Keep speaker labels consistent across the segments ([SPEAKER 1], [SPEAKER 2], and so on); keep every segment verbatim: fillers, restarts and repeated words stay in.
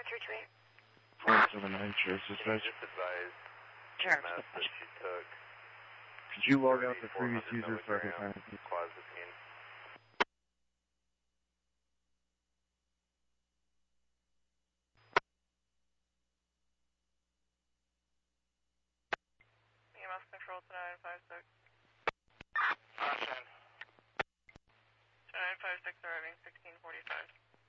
[SPEAKER 1] three two eight.
[SPEAKER 2] four seven nine, Sheriff's Dispatch.
[SPEAKER 3] Just advised
[SPEAKER 1] Sheriff's
[SPEAKER 3] mess that
[SPEAKER 1] Dispatch.
[SPEAKER 3] she took
[SPEAKER 2] Could you log out the previous user so I can
[SPEAKER 3] milligram
[SPEAKER 2] find it?
[SPEAKER 3] clozapine.
[SPEAKER 4] E M S control to nine five six.
[SPEAKER 3] Caution.
[SPEAKER 4] To nine five six arriving sixteen forty-five.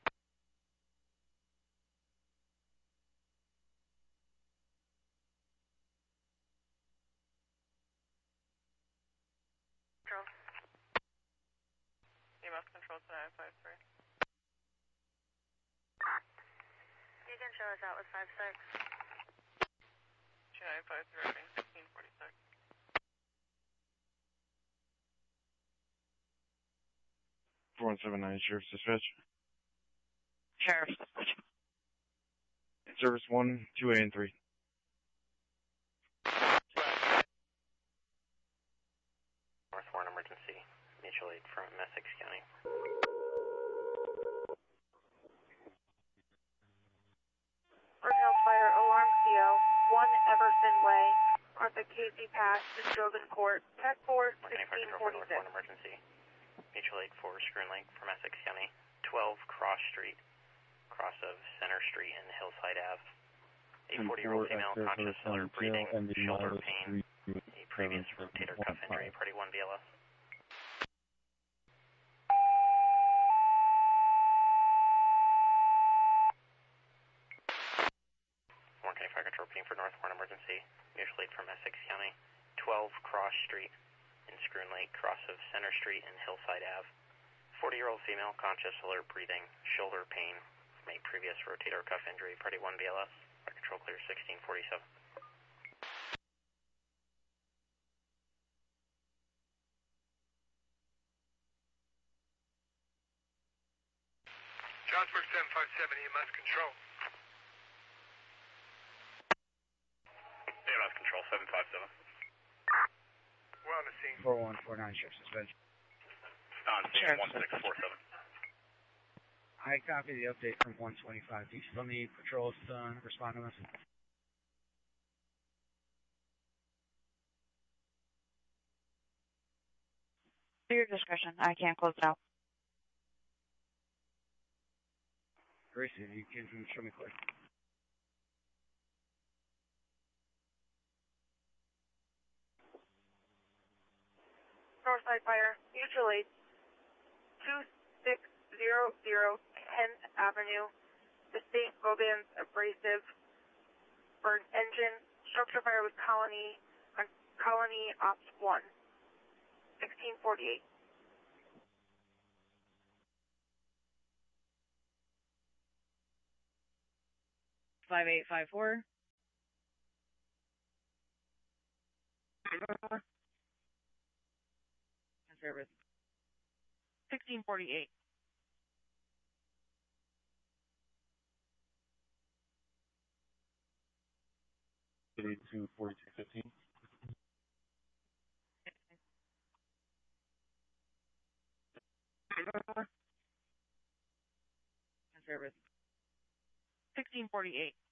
[SPEAKER 4] Control. E M S control to nine five three.
[SPEAKER 1] You can show us out with five six.
[SPEAKER 4] To nine five three arriving sixteen forty-six.
[SPEAKER 2] four one seven nine, Sheriff's Dispatch.
[SPEAKER 1] Sheriff's Dispatch.
[SPEAKER 2] Service one, two A and three.
[SPEAKER 5] North Warren Emergency, mutual aid from Essex County.
[SPEAKER 6] Ortels Fire Alarm C O, one Everson Way, Arthur Casey Pass, Strogan Court, Tech four, sixteen
[SPEAKER 5] North
[SPEAKER 6] forty-six.
[SPEAKER 5] Warren Emergency, mutual aid for Screw Lake from Essex County. twelve Cross Street, cross of Center Street and Hillside Ave. A forty-year-old female, conscious, alert, breathing, shoulder pain, a previous rotator cuff injury, party one B L S. Warren County Fire Control repeating for North Warren Emergency, mutual aid from Essex County. twelve Cross Street in Screw Lake, cross of Center Street and Hillside Ave. forty-year-old female, conscious, alert, breathing, shoulder pain from a previous rotator cuff injury, party one B L S. Fire Control clear sixteen forty-seven.
[SPEAKER 3] Johnsburg seven five seven, E M S control.
[SPEAKER 5] E M S control seven five seven.
[SPEAKER 3] We're on the scene.
[SPEAKER 7] four one four nine, Sheriff's Dispatch.
[SPEAKER 5] On scene one six four seven.
[SPEAKER 7] I copy the update from one twenty-five. Do you still need patrols to respond to us?
[SPEAKER 1] To your discretion, I can't close it out.
[SPEAKER 7] Gracie, you can show me quick.
[SPEAKER 6] Northside Fire, mutual aid, two six zero zero tenth Avenue, Estate Bobans Abrasive, burn engine, structure fire with Colony, on Colony Ops one, sixteen forty-eight.
[SPEAKER 1] five eight five four. Service. sixteen forty-eight.
[SPEAKER 2] eighty-two forty-two fifteen.
[SPEAKER 1] Service. sixteen forty-eight.